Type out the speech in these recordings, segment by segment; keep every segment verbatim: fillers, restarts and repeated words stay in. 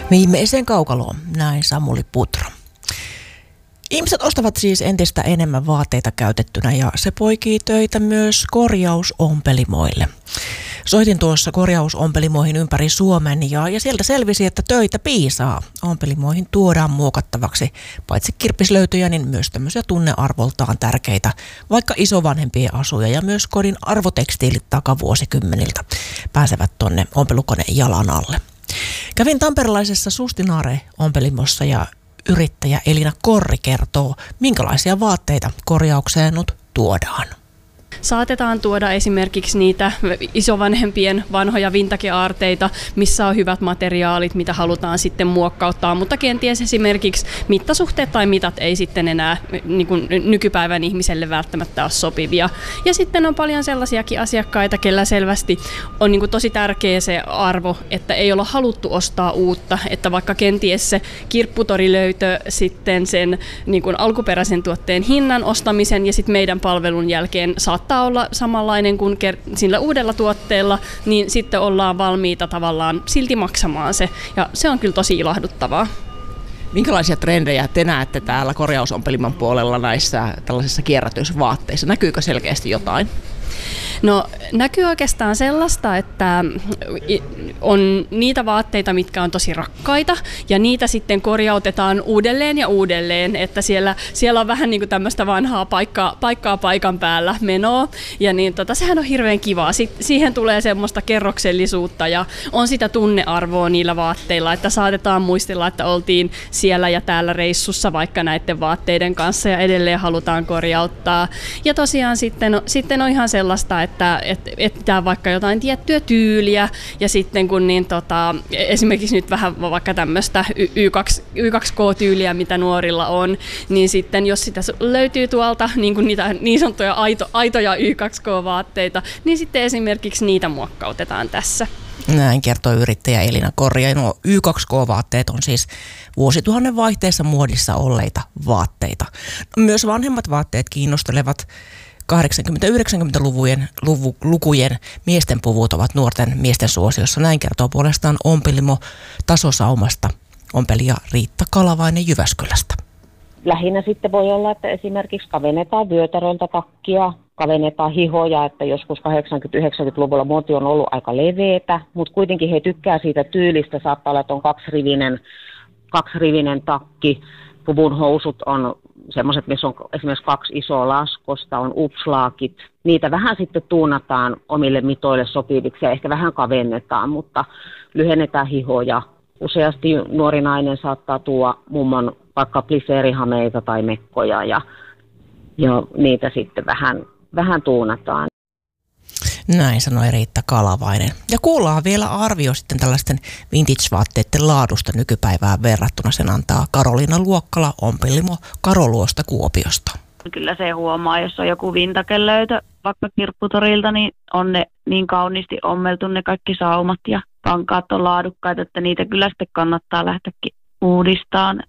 Viimeiseen kaukaloon, näin Samuli Putro. Ihmiset ostavat siis entistä enemmän vaatteita käytettynä ja se poikii töitä myös korjausompelimoille. Soitin tuossa korjausompelimoihin ympäri Suomen ja, ja sieltä selvisi, että töitä piisaa. Ompelimoihin tuodaan muokattavaksi paitsi kirppislöytöjä, niin myös tämmöisiä tunnearvoltaan tärkeitä, vaikka isovanhempien asuja ja myös kodin arvotekstiilit takavuosikymmeniltä pääsevät tonne ompelukoneen jalan alle. Kävin tamperelaisessa Sustinaare-ompelimossa ja yrittäjä Elina Korri kertoo, minkälaisia vaatteita korjaukseen nyt tuodaan. Saatetaan tuoda esimerkiksi niitä isovanhempien vanhoja vintage-aarteita, missä on hyvät materiaalit, mitä halutaan sitten muokkauttaa, mutta kenties esimerkiksi mittasuhteet tai mitat ei sitten enää niin kuin nykypäivän ihmiselle välttämättä ole sopivia. Ja sitten on paljon sellaisiakin asiakkaita, kellä selvästi on niin kuin tosi tärkeä se arvo, että ei olla haluttu ostaa uutta, että vaikka kenties se kirpputorilöytö sitten sen niin kuin alkuperäisen tuotteen hinnan ostamisen ja sitten meidän palvelun jälkeen saattaa olla samanlainen kuin sillä uudella tuotteella, niin sitten ollaan valmiita tavallaan silti maksamaan se. Ja se on kyllä tosi ilahduttavaa. Minkälaisia trendejä te näette täällä korjausompeliman puolella näissä tällaisissa kierrätysvaatteissa? Näkyykö selkeästi jotain? No näkyy oikeastaan sellaista, että on niitä vaatteita, mitkä on tosi rakkaita ja niitä sitten korjautetaan uudelleen ja uudelleen, että siellä, siellä on vähän niin kuin tämmöistä vanhaa paikkaa, paikkaa paikan päällä menoa ja niin tota, sehän on hirveän kivaa. Si- siihen tulee semmoista kerroksellisuutta ja on sitä tunnearvoa niillä vaatteilla, että saatetaan muistella, että oltiin siellä ja täällä reissussa vaikka näiden vaatteiden kanssa ja edelleen halutaan korjauttaa. Ja tosiaan sitten, sitten on ihan sellaista, että et, etsitään vaikka jotain tiettyä tyyliä ja sitten kun niin tota, esimerkiksi nyt vähän vaikka tämmöistä Y kaksi K-tyyliä, mitä nuorilla on, niin sitten jos sitä löytyy tuolta niin kuin niitä niin sanottuja aito, aitoja Y kaksi K-vaatteita, niin sitten esimerkiksi niitä muokkautetaan tässä. Näin kertoo yrittäjä Elina Korri. Ja nuo Y kaksi K-vaatteet on siis vuosituhannen vaihteessa muodissa olleita vaatteita. Myös vanhemmat vaatteet kiinnostelevat. kahdeksankymmentä-yhdeksänkymmentälukujen luvu, lukujen miesten puvut ovat nuorten miesten suosiossa. Näin kertoo puolestaan ompelimo Tasosaumasta ompelija Riitta Kalavainen Jyväskylästä. Lähinnä sitten voi olla, että esimerkiksi kavennetaan vyötäröltä takkia, kavennetaan hihoja, että joskus kahdeksankymmentä-yhdeksänkymmentäluvulla muoti on ollut aika leveätä, mutta kuitenkin he tykkää siitä tyylistä. Saattaa olla, että on kaksirivinen, kaksirivinen takki. Puvun housut on semmoiset, missä on esimerkiksi kaksi isoa laskosta, on upslaakit. Niitä vähän sitten tuunataan omille mitoille sopiviksi ja ehkä vähän kavennetaan, mutta lyhennetään hihoja. Useasti nuori nainen saattaa tuoda mummon vaikka pliseerihameita tai mekkoja ja, ja niitä sitten vähän, vähän tuunataan. Näin sanoi Riitta Kalavainen. Ja kuullaan vielä arvio sitten tällaisten vintage-vaatteiden laadusta nykypäivään verrattuna. Sen antaa Karoliina Luokkala ompelimo Karoluosta Kuopiosta. Kyllä se huomaa, jos on joku vintakelöytö vaikka kirpputorilta, niin on ne niin kauniisti ommeltu ne kaikki saumat ja kankaat on laadukkaita, että niitä kyllä sitten kannattaa lähteäkin uudistamaan.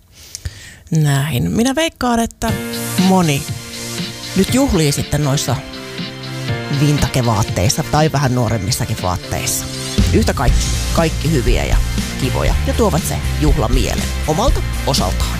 Näin. Minä veikkaan, että moni nyt juhlii sitten noissa vintage-vaatteissa tai vähän nuoremmissakin vaatteissa. Yhtä kaikki, kaikki hyviä ja kivoja ja tuovat se juhla mieleen omalta osaltaan.